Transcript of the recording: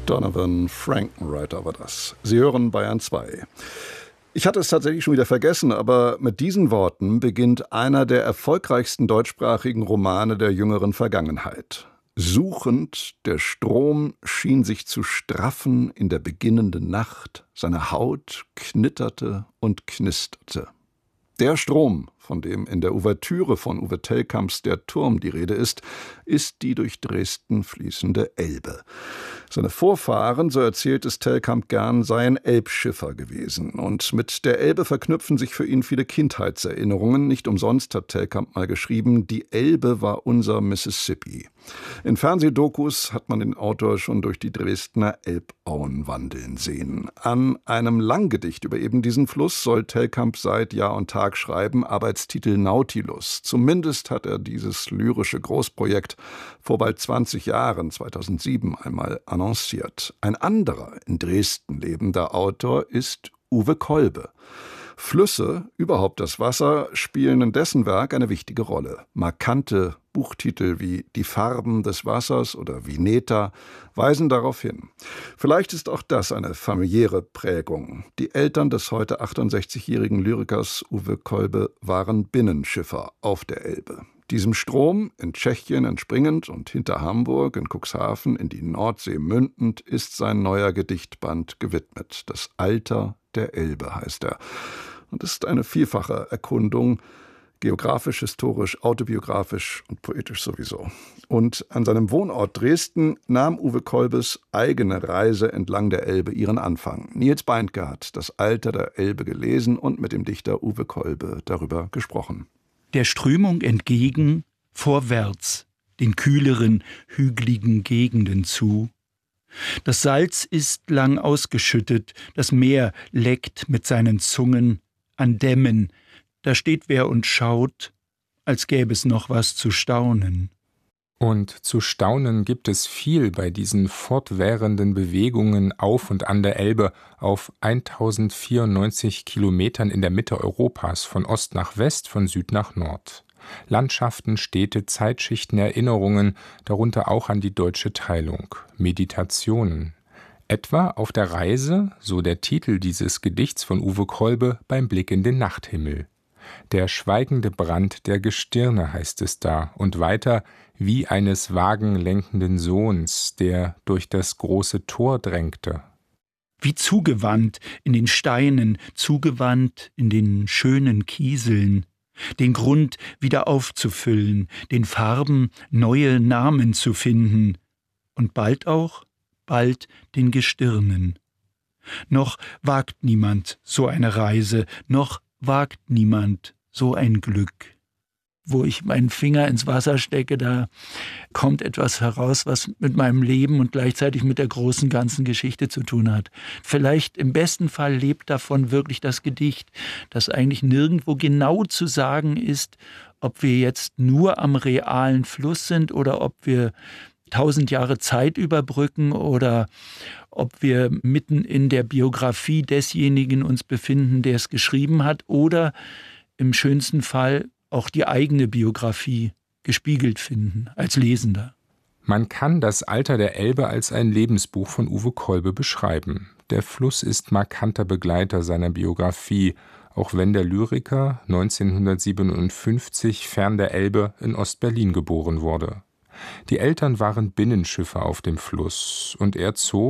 Donovan Frankenreiter war das. Sie hören Bayern 2. Ich hatte es tatsächlich schon wieder vergessen, aber mit diesen Worten beginnt einer der erfolgreichsten deutschsprachigen Romane der jüngeren Vergangenheit. Suchend, der Strom schien sich zu straffen in der beginnenden Nacht, seine Haut knitterte und knisterte. Der Strom, von dem in der Ouvertüre von Uwe Tellkamps Der Turm die Rede ist die durch Dresden fließende Elbe. Seine Vorfahren, so erzählt es Tellkamp gern, seien Elbschiffer gewesen. Und mit der Elbe verknüpfen sich für ihn viele Kindheitserinnerungen. Nicht umsonst hat Tellkamp mal geschrieben, die Elbe war unser Mississippi. In Fernsehdokus hat man den Autor schon durch die Dresdner Elbauen wandeln sehen. An einem Langgedicht über eben diesen Fluss soll Tellkamp seit Jahr und Tag schreiben, Arbeitstitel Nautilus. Zumindest hat er dieses lyrische Großprojekt vor bald 20 Jahren, 2007, einmal annonciert. Ein anderer in Dresden lebender Autor ist Uwe Kolbe. Flüsse, überhaupt das Wasser, spielen in dessen Werk eine wichtige Rolle. Markante Buchtitel wie Die Farben des Wassers oder Vineta weisen darauf hin. Vielleicht ist auch das eine familiäre Prägung. Die Eltern des heute 68-jährigen Lyrikers Uwe Kolbe waren Binnenschiffer auf der Elbe. Diesem Strom, in Tschechien entspringend und hinter Hamburg in Cuxhaven in die Nordsee mündend, ist sein neuer Gedichtband gewidmet. Das Alter der Elbe heißt er. Und ist eine vielfache Erkundung, geografisch, historisch, autobiografisch und poetisch sowieso. Und an seinem Wohnort Dresden nahm Uwe Kolbes eigene Reise entlang der Elbe ihren Anfang. Nils Beindke hat Das Alter der Elbe gelesen und mit dem Dichter Uwe Kolbe darüber gesprochen. Der Strömung entgegen, vorwärts, den kühleren, hügeligen Gegenden zu. Das Salz ist lang ausgeschüttet, das Meer leckt mit seinen Zungen an Dämmen, da steht wer und schaut, als gäbe es noch was zu staunen. Und zu staunen gibt es viel bei diesen fortwährenden Bewegungen auf und an der Elbe auf 1094 Kilometern in der Mitte Europas, von Ost nach West, von Süd nach Nord. Landschaften, Städte, Zeitschichten, Erinnerungen, darunter auch an die deutsche Teilung, Meditationen. Etwa auf der Reise, so der Titel dieses Gedichts von Uwe Kolbe, beim Blick in den Nachthimmel. Der schweigende Brand der Gestirne heißt es da, und weiter wie eines wagenlenkenden Sohns, der durch das große Tor drängte. Wie zugewandt in den Steinen, zugewandt in den schönen Kieseln, den Grund wieder aufzufüllen, den Farben neue Namen zu finden und bald den Gestirnen. Noch wagt niemand so eine Reise, noch wagt niemand so ein Glück. Wo ich meinen Finger ins Wasser stecke, da kommt etwas heraus, was mit meinem Leben und gleichzeitig mit der großen ganzen Geschichte zu tun hat. Vielleicht im besten Fall lebt davon wirklich das Gedicht, dass eigentlich nirgendwo genau zu sagen ist, ob wir jetzt nur am realen Fluss sind oder ob wir 1000 Jahre Zeit überbrücken oder ob wir mitten in der Biografie desjenigen uns befinden, der es geschrieben hat, oder im schönsten Fall auch die eigene Biografie gespiegelt finden als Lesender. Man kann Das Alter der Elbe als ein Lebensbuch von Uwe Kolbe beschreiben. Der Fluss ist markanter Begleiter seiner Biografie, auch wenn der Lyriker 1957 fern der Elbe in Ostberlin geboren wurde. Die Eltern waren Binnenschiffer auf dem Fluss und er zog